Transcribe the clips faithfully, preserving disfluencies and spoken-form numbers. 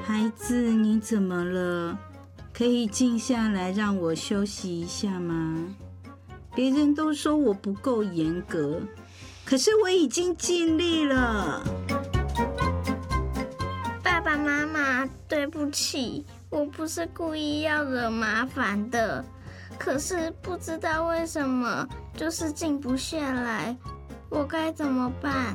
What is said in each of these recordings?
孩子，你怎么了？可以静下来让我休息一下吗？别人都说我不够严格，可是我已经尽力了。 爸爸妈妈，对不起，我不是故意要惹麻烦的，可是不知道为什么就是静不下来，我该怎么办？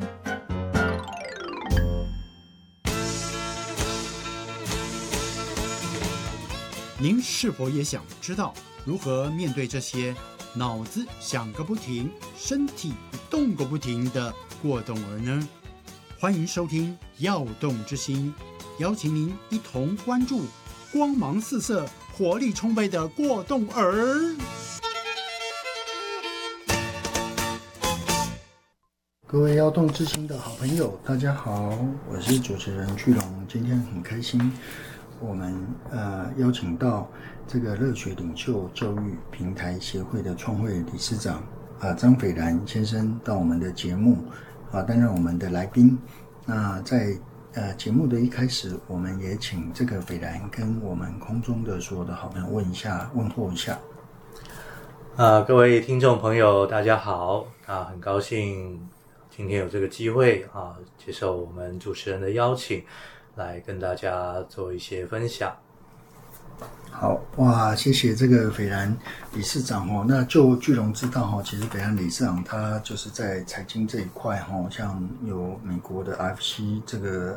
您是否也想知道如何面对这些脑子想个不停、身体动个不停的过动儿呢？欢迎收听《耀动之心》，邀请您一同关注光芒四射、活力充沛的过动儿。 各位耀动之心的好朋友，大家好，我是主持人巨龙。今天很开心，我们呃邀请到这个热血领袖教育平台协会的创会理事长啊、呃、张斐然先生到我们的节目啊担任我们的来宾。那在呃节目的一开始，我们也请这个斐然跟我们空中的所有的好朋友问一下问候一下。 啊、呃，各位听众朋友，大家好啊，很高兴今天有这个机会啊，接受我们主持人的邀请，来跟大家做一些分享。 好哇，谢谢这个斐然理事长哦。那就巨龙知道哦，其实斐然理事长他就是在财经这一块哦，像有美国的 R F C 这个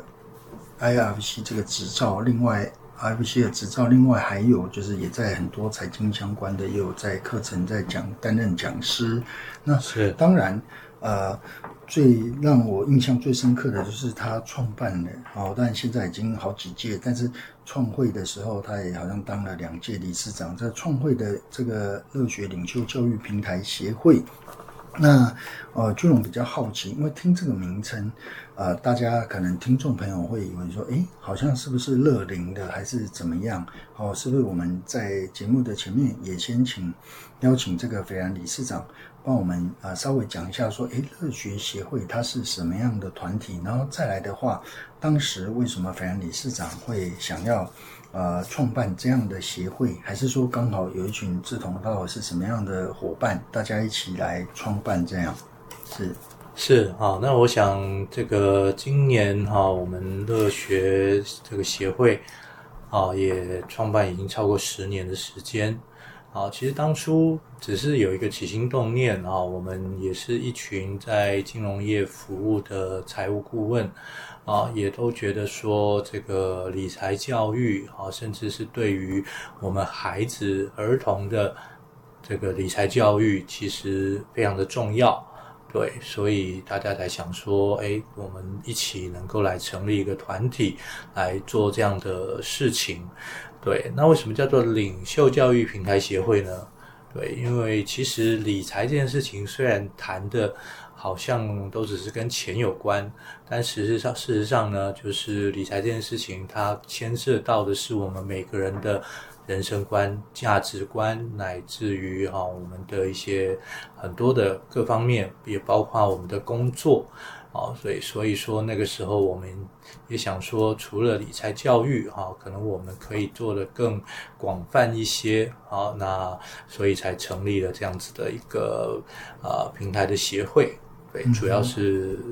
I R F C 这个执照，另外 R F C 的执照，另外还有就是也在很多财经相关的，也有在课程在讲担任讲师。那是当然呃。最让我印象最深刻的就是他创办了哦，但现在已经好几届，但是创会的时候他也好像当了两届理事长。在创会的这个热血领袖教育平台协会，那呃，巨龙比较好奇，因为听这个名称，呃，大家可能听众朋友会以为说，诶，好像是不是乐龄的，还是怎么样？哦，是不是我们在节目的前面也先请邀请这个斐然理事长帮我们呃稍微讲一下说，诶，热学协会它是什么样的团体？然后再来的话，当时为什么斐然理事长会想要呃创办这样的协会？还是说刚好有一群志同道合是什么样的伙伴，大家一起来创办这样？是是好，那我想这个今年哈，我们热学这个协会啊也创办已经超过十年的时间。啊，其实当初只是有一个起心动念啊，我们也是一群在金融业服务的财务顾问啊，也都觉得说这个理财教育啊，甚至是对于我们孩子儿童的这个理财教育，其实非常的重要。对，所以大家才想说，哎，我们一起能够来成立一个团体来做这样的事情。对，那为什么叫做领袖教育平台协会呢？对，因为其实理财这件事情虽然谈的好像都只是跟钱有关，但实际上事实上呢，就是理财这件事情它牵涉到的是我们每个人的人生观、价值观，乃至于哈、哦、我们的一些很多的各方面，也包括我们的工作。好，所以所以说那个时候我们也想说，除了理财教育哈，可能我们可以做得更广泛一些。好，那所以才成立了这样子的一个呃平台的协会。对，主要是